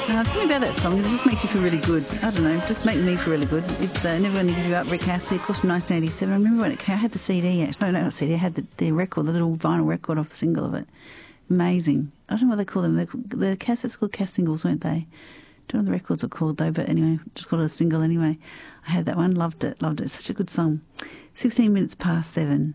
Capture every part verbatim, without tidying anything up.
Uh, something about that song, it just makes you feel really good. I don't know, just makes me feel really good. It's uh, Never Gonna Give You Up, Rick Astley, of course, from nineteen eighty-seven. I remember when it came, I had the C D, actually. No, no, not C D, I had the, the record, the little vinyl record of a single of it. Amazing. I don't know what they call them. They're, the cassettes called cass singles, weren't they? Don't know what the records are called, though, but anyway, just called it a single anyway. I had that one, loved it, loved it. It's such a good song. sixteen minutes past seven.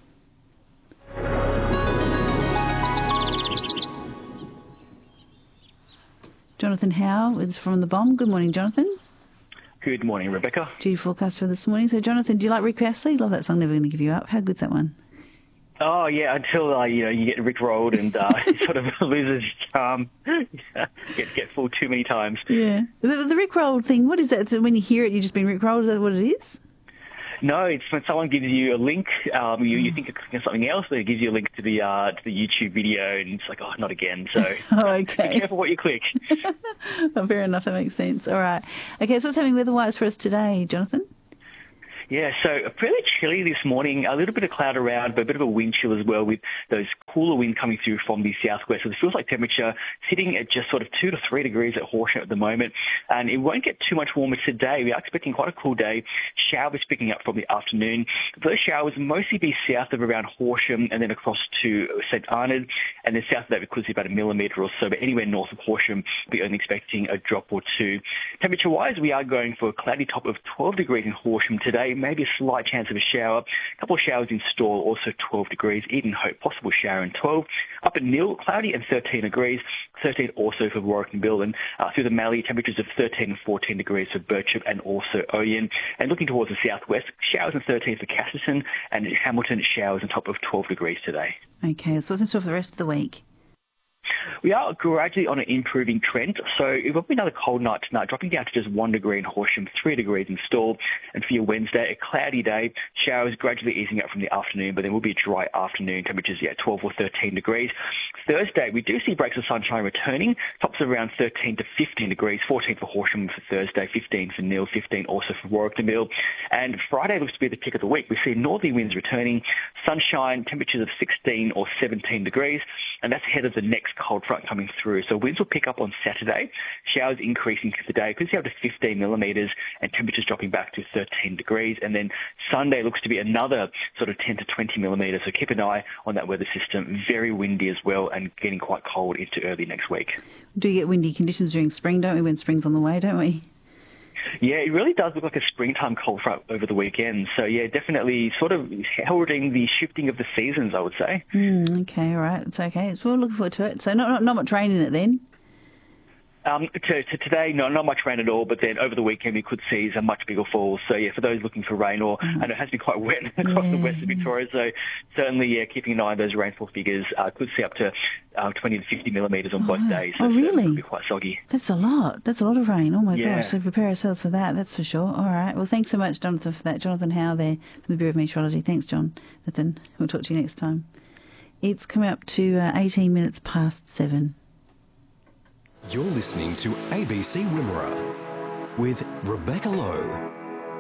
Jonathan Howe is from The Bomb. Good morning, Jonathan. Good morning, Rebecca. Due forecast for this morning. So, Jonathan, do you like Rick Astley? Love that song, Never Gonna Give You Up. How good's that one? Oh, yeah, until, uh, you know, you get rickrolled and uh, it sort of loses its charm. get, get fooled too many times. Yeah. The, the rickrolled thing, what is that? So when you hear it, you've just been rickrolled? Is that what it is? No, it's when someone gives you a link, um, you, you think you're clicking on something else, but it gives you a link to the uh, to the YouTube video, and it's like, oh, not again. So oh, okay. Be careful what you click. Oh, fair enough, that makes sense. All right. Okay, so what's happening weather-wise for us today, Jonathan? Yeah, so fairly chilly this morning, a little bit of cloud around, but a bit of a wind chill as well with those cooler wind coming through from the southwest. So it feels like temperature sitting at just sort of two to three degrees at Horsham at the moment. And it won't get too much warmer today. We are expecting quite a cool day. Showers picking up from the afternoon. Those showers mostly be south of around Horsham and then across to Saint Arnaud. And then south of that we could see about a millimetre or so, but anywhere north of Horsham, we're only expecting a drop or two. Temperature-wise, we are going for a cloudy top of twelve degrees in Horsham today. Maybe a slight chance of a shower. A couple of showers in Stawell, also twelve degrees. Eden Hope, possible shower in twelve. Up at Neil, cloudy and thirteen degrees. thirteen also for Warwick and Bill. And uh, through the Mallee, temperatures of thirteen and fourteen degrees for Birchip and also Oyen. And looking towards the southwest, showers in thirteen for Casterton, and Hamilton, showers on top of twelve degrees today. Okay, so what's in store for the rest of the week? We are gradually on an improving trend, so it will be another cold night tonight, dropping down to just one degree in Horsham, three degrees in Stawell. And for your Wednesday, a cloudy day, showers gradually easing up from the afternoon, but then will be a dry afternoon, temperatures, yeah, twelve or thirteen degrees. Thursday, we do see breaks of sunshine returning, tops of around thirteen to fifteen degrees, fourteen for Horsham for Thursday, fifteen for Neil, fifteen also for Warwick and Bill. And Friday looks to be the pick of the week. We see northerly winds returning, sunshine, temperatures of sixteen or seventeen degrees, and that's ahead of the next cold front coming through. So winds will pick up on Saturday, showers increasing through the day, could see up to fifteen millimetres and temperatures dropping back to thirteen degrees. And then Sunday looks to be another sort of ten to twenty millimetres. So keep an eye on that weather system. Very windy as well and getting quite cold into early next week. Do you get windy conditions during spring, don't we, when spring's on the way, don't we? Yeah, it really does look like a springtime cold front over the weekend. So, yeah, definitely sort of heralding the shifting of the seasons, I would say. Mm, okay, all right. It's okay. So we're looking forward to it. So not, not, not much rain in it then? Um, to, to today, no, not much rain at all, but then over the weekend we could see some much bigger falls. So, yeah, for those looking for rain, or mm. and it has been quite wet across yeah. the west of Victoria, so certainly, yeah, keeping an eye on those rainfall figures. Uh, could see up to uh, twenty to fifty millimetres on oh, both days. So oh, really? It could be quite soggy. That's a lot. That's a lot of rain. Oh, my yeah. gosh. So prepare ourselves for that, that's for sure. All right. Well, thanks so much, Jonathan, for that. Jonathan Howe there from the Bureau of Meteorology. Thanks, Jonathan. We'll talk to you next time. It's coming up to uh, eighteen minutes past seven. You're listening to A B C Wimmera with Rebecca Lowe.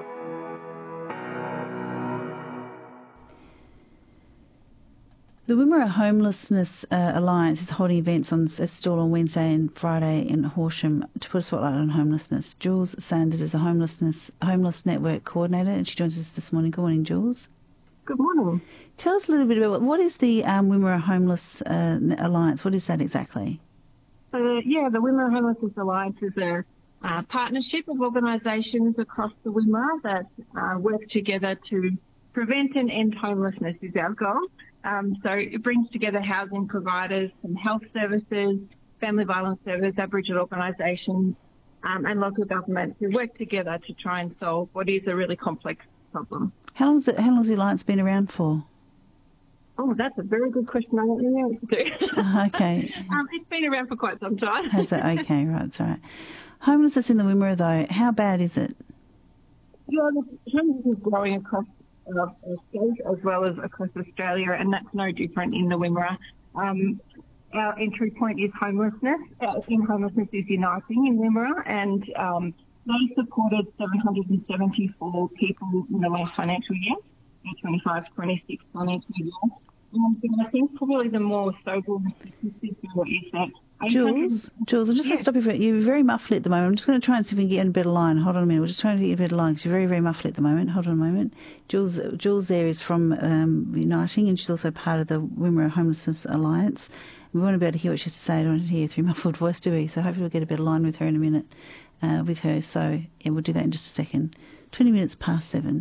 The Wimmera Homelessness uh, Alliance is holding events on a stall on Wednesday and Friday in Horsham to put a spotlight on homelessness. Jules Sanders is the Homelessness Homeless Network Coordinator, and she joins us this morning. Good morning, Jules. Good morning. Tell us a little bit about what is the um, Wimmera Homeless uh, Alliance? What is that exactly? Uh, yeah, the Wimmera Homelessness Alliance is a uh, partnership of organisations across the Wimmera that uh, work together to prevent and end homelessness is our goal. Um, so it brings together housing providers, some health services, family violence service, Aboriginal organisations um, and local government who work together to try and solve what is a really complex problem. How long has, it, how long has the Alliance been around for? Oh, that's a very good question. I don't know what to do. Oh, okay. um, it's been around for quite some time. Has it? Okay, right, that's all right. Homelessness in the Wimmera, though, how bad is it? Yeah, the homelessness is growing across uh, our state as well as across Australia, and that's no different in the Wimmera. Um, our entry point is homelessness. Our in homelessness is uniting in Wimmera, and um, they supported seven hundred seventy-four people in the last financial year, the twenty-five twenty-six financial year. And I think probably the more sobering statistic is that Jules, Jules, I just want to stop you for You're very muffly at the moment. I'm just going to try and see if we can get in a better line. Hold on a minute. We're just trying to get you a better line because you're very, very muffly at the moment. Hold on a moment. Jules, Jules there is from um, Uniting, and she's also part of the Wimmera Homelessness Alliance. We want to be able to hear what she has to say. I don't want to hear through muffled voice, do we? So hopefully we'll get a better line with her in a minute. Uh, with her, so yeah, we'll do that in just a second. Twenty minutes past seven.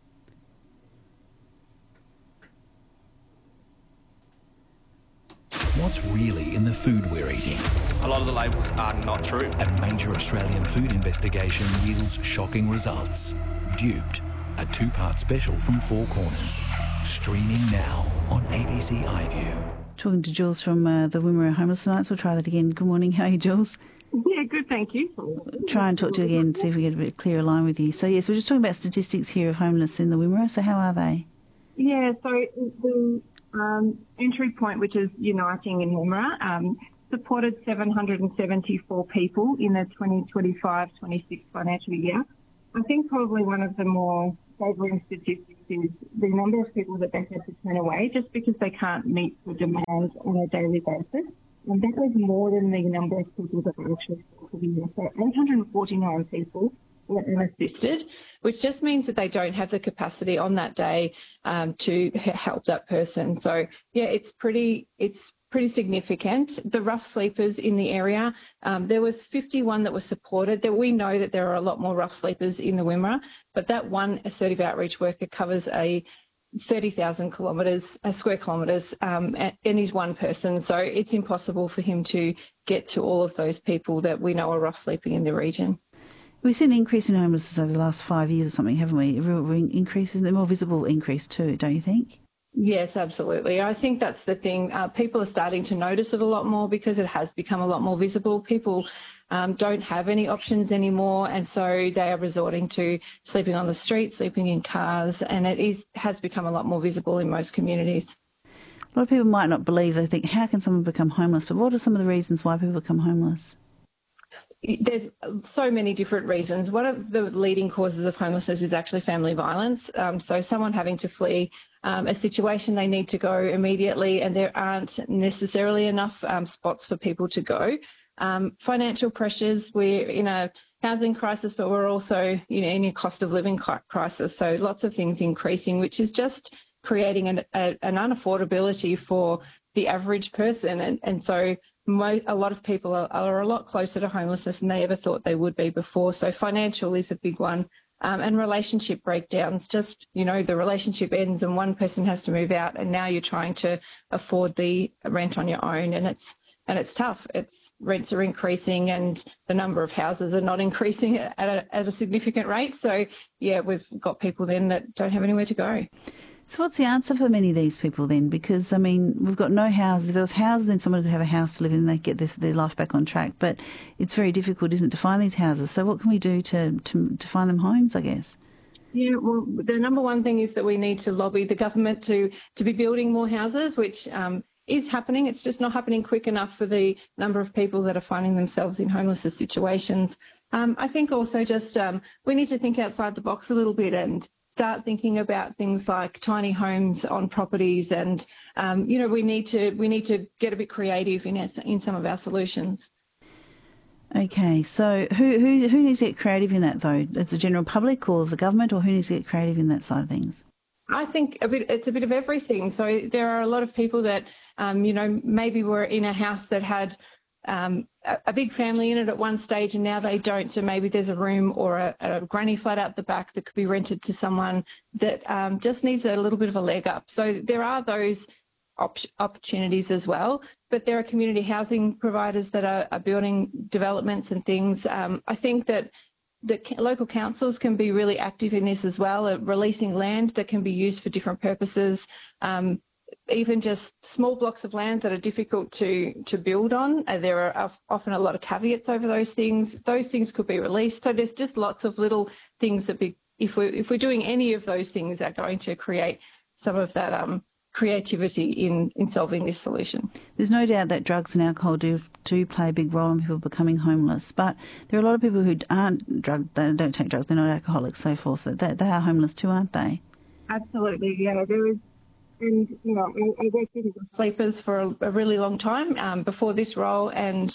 What's really in the food we're eating? A lot of the labels are not true. A major Australian food investigation yields shocking results. Duped, a two-part special from Four Corners. Streaming now on A B C iView. Talking to Jules from uh, the Wimmera Homeless Alliance. We'll try that again. Good morning. How are you, Jules? Yeah, good, thank you. Try and talk to you again, see if we get a bit clearer line with you. So, yes, we're just talking about statistics here of homeless in the Wimmera. So how are they? Yeah, so the um, entry point, which is Uniting in Wimmera, um, supported seven hundred seventy-four people in the twenty twenty-five twenty-six financial year. I think probably one of the more sobering statistics is the number of people that they had to turn away just because they can't meet the demands on a daily basis. And that was more than the number of people that were actually supported. So eight hundred forty-nine people were unassisted, which just means that they don't have the capacity on that day um, to help that person. So, yeah, it's pretty, it's pretty significant. The rough sleepers in the area, um, there was fifty-one that were supported. That we know that there are a lot more rough sleepers in the Wimmera, but that one assertive outreach worker covers a thirty thousand kilometres, uh, square kilometres, um, and, and he's one person. So it's impossible for him to get to all of those people that we know are rough sleeping in the region. We've seen an increase in homelessness over the last five years or something, haven't we? A real increase, a more visible increase too, don't you think? Yes, absolutely. I think that's the thing. Uh, people are starting to notice it a lot more because it has become a lot more visible. People um, don't have any options anymore, and so they are resorting to sleeping on the street, sleeping in cars, and it is has become a lot more visible in most communities. A lot of people might not believe. They think, how can someone become homeless? But what are some of the reasons why people become homeless? There's so many different reasons. One of the leading causes of homelessness is actually family violence. Um, so someone having to flee um, a situation, they need to go immediately, and there aren't necessarily enough um, spots for people to go. Um, financial pressures, we're in a housing crisis, but we're also you know, in a cost of living crisis. So lots of things increasing, which is just creating an, a, an unaffordability for the average person. And, and so mo- a lot of people are, are a lot closer to homelessness than they ever thought they would be before. So financial is a big one. Um, and relationship breakdowns, just, you know, the relationship ends and one person has to move out and now you're trying to afford the rent on your own, and it's and it's tough. It's rents are increasing and the number of houses are not increasing at a, at a significant rate. So, yeah, we've got people then that don't have anywhere to go. So what's the answer for many of these people then? Because, I mean, we've got no houses. If there was houses, then someone could have a house to live in and they get their, their life back on track. But it's very difficult, isn't it, to find these houses? So what can we do to, to, to find them homes, I guess? Yeah, well, the number one thing is that we need to lobby the government to, to be building more houses, which um, is happening. It's just not happening quick enough for the number of people that are finding themselves in homeless situations. Um, I think also just um, we need to think outside the box a little bit and start thinking about things like tiny homes on properties, and um, you know we need to we need to get a bit creative in our, in some of our solutions. Okay, so who who who needs to get creative in that though? Is the general public or the government, or who needs to get creative in that side of things? I think a bit, it's a bit of everything. So there are a lot of people that um, you know maybe were in a house that had Um, a, a big family in it at one stage and now they don't, so maybe there's a room or a, a granny flat out the back that could be rented to someone that um, just needs a little bit of a leg up. So there are those op- opportunities as well, but there are community housing providers that are, are building developments and things. Um, I think that the local councils can be really active in this as well, uh, releasing land that can be used for different purposes. Um, even just small blocks of land that are difficult to, to build on. Uh, there are often a lot of caveats over those things. Those things could be released. So there's just lots of little things that be, if, we, if we're doing any of those things are going to create some of that um, creativity in, in solving this solution. There's no doubt that drugs and alcohol do, do play a big role in people becoming homeless, but there are a lot of people who aren't drug, they don't take drugs, they're not alcoholics, so forth. They, they are homeless too, aren't they? Absolutely, yeah. There is And, you know, I, I worked with sleepers for a, a really long time um, before this role, and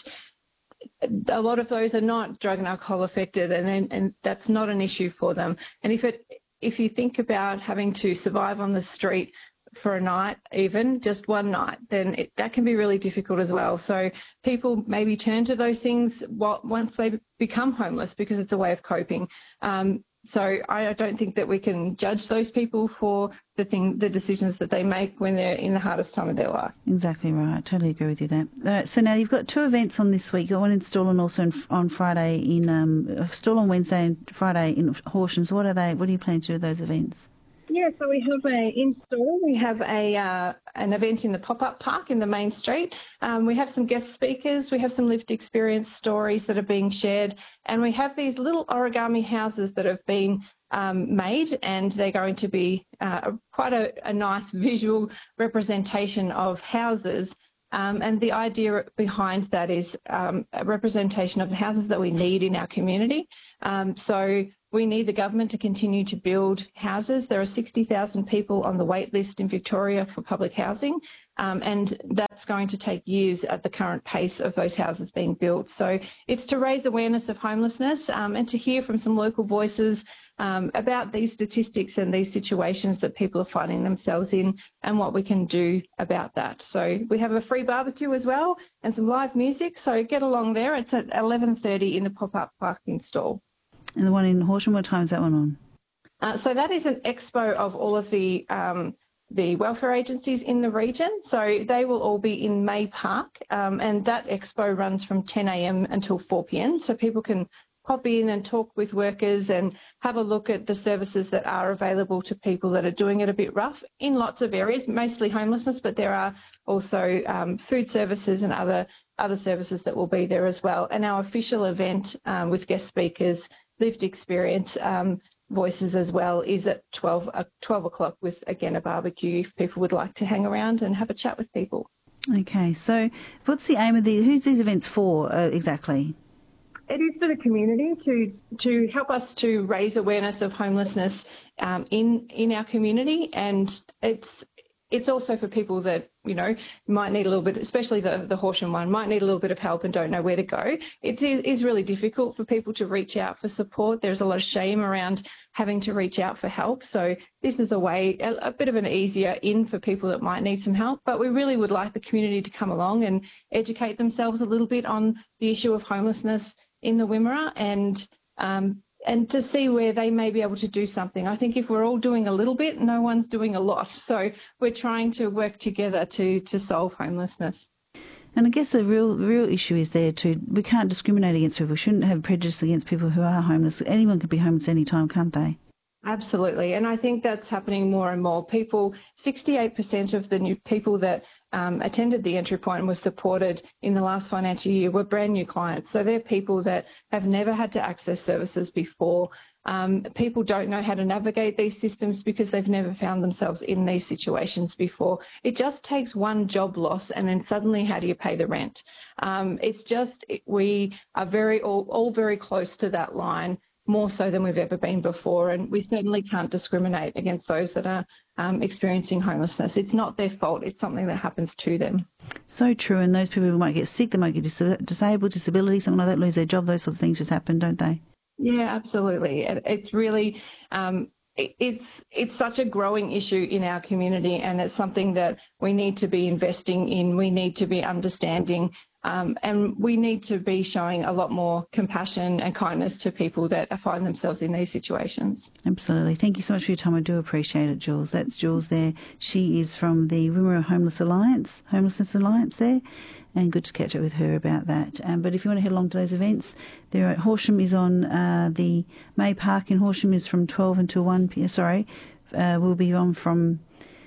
a lot of those are not drug and alcohol affected, and, and and that's not an issue for them. And if it if you think about having to survive on the street for a night, even just one night, then it, that can be really difficult as well. So people maybe turn to those things once they become homeless because it's a way of coping. Um, So I don't think that we can judge those people for the thing, the decisions that they make when they're in the hardest time of their life. Exactly right. Totally agree with you there. Uh, so now you've got two events on this week. You've got one in Stawell and also in, on Friday in um, Stawell on Wednesday and Friday in Horsham. So what are they? What do you plan to do with those events? Yeah, so we have a in Stawell. We have a uh, an event in the pop-up park in the main street. Um, we have some guest speakers. We have some lived experience stories that are being shared, and we have these little origami houses that have been um, made, and they're going to be uh, quite a, a nice visual representation of houses. Um, and the idea behind that is um, a representation of the houses that we need in our community. Um, so we need the government to continue to build houses. There are sixty thousand people on the wait list in Victoria for public housing, um, and that's going to take years at the current pace of those houses being built. So it's to raise awareness of homelessness um, and to hear from some local voices um, about these statistics and these situations that people are finding themselves in and what we can do about that. So we have a free barbecue as well and some live music, so get along there. It's at eleven thirty in the pop-up park in Stawell. And the one in Horsham, what time is that one on? Uh, so that is an expo of all of the um, the welfare agencies in the region. So they will all be in May Park, um, and that expo runs from ten a m until four p m. So people can pop in and talk with workers and have a look at the services that are available to people that are doing it a bit rough in lots of areas, mostly homelessness, but there are also um, food services and other other services that will be there as well. And our official event um, with guest speakers, lived experience um, voices as well, is at twelve, uh, twelve o'clock with, again, a barbecue if people would like to hang around and have a chat with people. Okay, so what's the aim of the, who's these events for uh, exactly? It is for the community to to help us to raise awareness of homelessness um, in in our community, and it's it's also for people that, you know, might need a little bit, especially the, the Horsham one, might need a little bit of help and don't know where to go. It is really difficult for people to reach out for support. There's a lot of shame around having to reach out for help. So this is a way, a, a bit of an easier in for people that might need some help. But we really would like the community to come along and educate themselves a little bit on the issue of homelessness in the Wimmera, and um, and to see where they may be able to do something. I think if we're all doing a little bit, no one's doing a lot. So we're trying to work together to to solve homelessness. And I guess the real real issue is there too. We can't discriminate against people. We shouldn't have prejudice against people who are homeless. Anyone can be homeless any time, can't they? Absolutely. And I think that's happening more and more. People, sixty-eight percent of the new people that um, attended the entry point and were supported in the last financial year were brand new clients. So they're people that have never had to access services before. Um, people don't know how to navigate these systems because they've never found themselves in these situations before. It just takes one job loss and then suddenly how do you pay the rent? Um, it's just, we are very all, all very close to that line, more so than we've ever been before, and we certainly can't discriminate against those that are um, experiencing homelessness. It's not their fault, it's something that happens to them. So true, and those people might get sick, they might get dis- disabled, disability, something like that, lose their job, those sorts of things just happen, don't they? Yeah, absolutely. It's really, um, it's it's such a growing issue in our community, and it's something that we need to be investing in, we need to be understanding. Um, and we need to be showing a lot more compassion and kindness to people that find themselves in these situations. Absolutely. Thank you so much for your time. I do appreciate it, Jules. That's Jules there. She is from the Wimmera Homeless Alliance, Homelessness Alliance there, and good to catch up with her about that. Um, but if you want to head along to those events, there at Horsham is on uh, the May Park in Horsham is from twelve until one p m. Sorry, uh, we'll be on from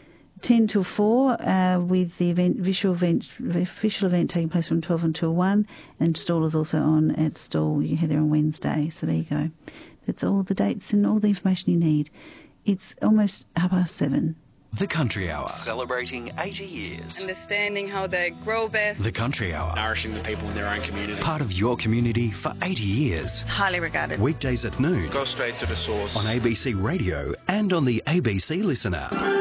ten till four uh, with the event, visual event, official event taking place from twelve until one, and Stawell is also on at Stawell. You head there on Wednesday, so there you go. That's all the dates and all the information you need. It's almost half past seven. The Country Hour, celebrating eighty years. Understanding how they grow best. The Country Hour, Nourishing the people in their own community. part of your community for eighty years. Highly regarded. Weekdays at noon Go straight to the source. on A B C Radio and on the A B C Listener.